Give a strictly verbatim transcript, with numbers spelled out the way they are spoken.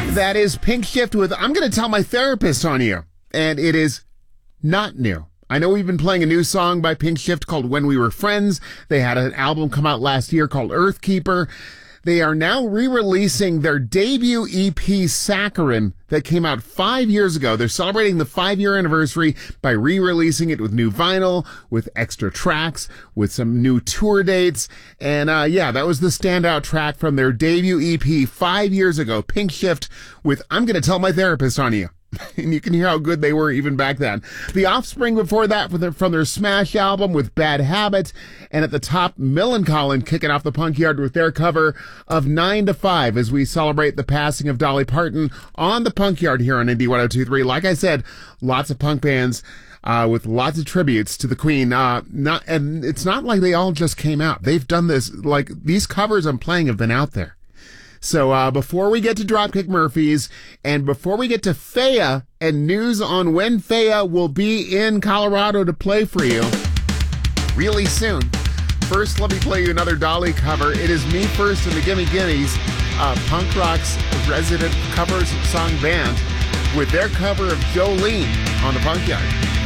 That is Pink Shift with I'm Going to Tell My Therapist on You. And it is not new. I know we've been playing a new song by Pink Shift called When We Were Friends. They had an album come out last year called Earthkeeper. They are now re-releasing their debut E P, Saccharin, that came out five years ago. They're celebrating the five-year anniversary by re-releasing it with new vinyl, with extra tracks, with some new tour dates. And, uh, yeah, that was the standout track from their debut E P five years ago, Pink Shift with I'm Going to Tell My Therapist on You. And you can hear how good they were even back then. The Offspring before that from their, from their Smash album with Bad Habit. And at the top, Millencolin kicking off the Punk Yard with their cover of nine to five as we celebrate the passing of Dolly Parton on the Punk Yard here on Indie one oh two point three. Like I said, lots of punk bands uh, with lots of tributes to the Queen. Uh, not, and it's not like they all just came out. They've done this, like these covers I'm playing have been out there. So uh, before we get to Dropkick Murphys and before we get to Faya and news on when Faya will be in Colorado to play for you really soon, first let me play you another Dolly cover. It is Me First and the Gimme Gimmes, uh, punk rock's resident covers song band with their cover of Jolene on the Punk Yard.